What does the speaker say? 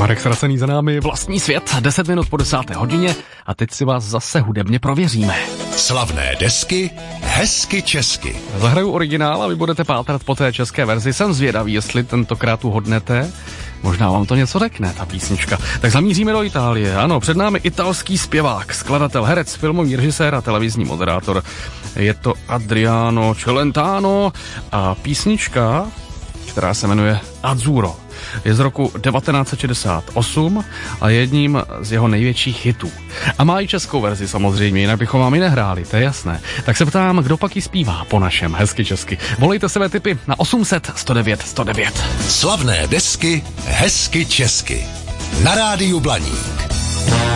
Marek Sracený za námi, Vlastní svět, 10 minut po 10. hodině a teď si vás zase hudebně prověříme. Slavné desky, hezky česky. Zahraju originál a vy budete pátrat po té české verzi. Jsem zvědavý, jestli tentokrát uhodnete. Možná vám to něco řekne, ta písnička. Tak zamíříme do Itálie. Ano, před námi italský zpěvák, skladatel, herec, filmový režisér a televizní moderátor. Je to Adriano Celentano a písnička, která se jmenuje Azzurro, je z roku 1968 a je jedním z jeho největších hitů. A má i českou verzi samozřejmě, jinak bychom vám ji nehráli, to je jasné. Tak se ptám, kdo pak ji zpívá po našem hezky česky. Volejte své tipy na 800 109 109. Slavné desky, hezky česky. Na rádiu Blaník.